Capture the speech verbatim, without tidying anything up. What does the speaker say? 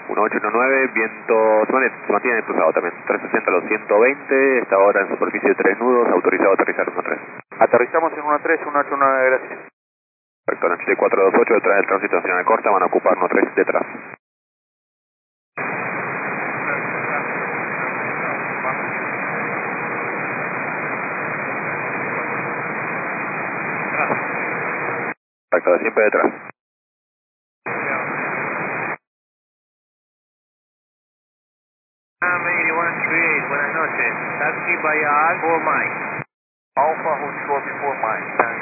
uno ocho uno nueve, viento, se mantiene, se mantiene cruzado también, trescientos sesenta a los ciento veinte, está ahora en superficie de tres nudos, autorizado a aterrizar uno tres. Aterrizamos en uno tres, uno ocho nueve, gracias. Perfecto, en Chile cuatro dos ocho, detrás del tránsito nacional corta, van a ocupar uno tres detrás. Perfecto, siempre detrás. eighty-one thirty-eight, buenas noches. Taxi via Alfa or Mike. Alpha, hold short before mine.